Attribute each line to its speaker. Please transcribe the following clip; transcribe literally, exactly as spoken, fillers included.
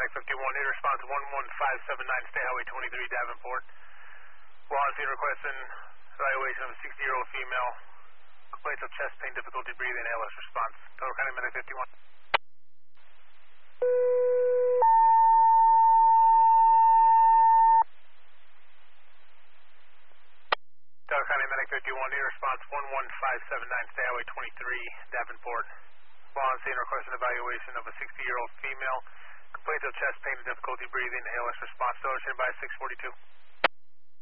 Speaker 1: Medic fifty-one, need response one one five seven nine, State Highway twenty-three, Davenport. Law on scene requesting evaluation of a sixty-year-old female. Complaints of chest pain, difficulty breathing, A L S response. Total County Medic fifty-one. Total County Medic fifty-one, need response one one five seven nine, State Highway twenty-three, Davenport. Law on scene requesting evaluation of a sixty-year-old female. Complaints of chest pain, difficulty breathing, A L S response. Total by six forty-two.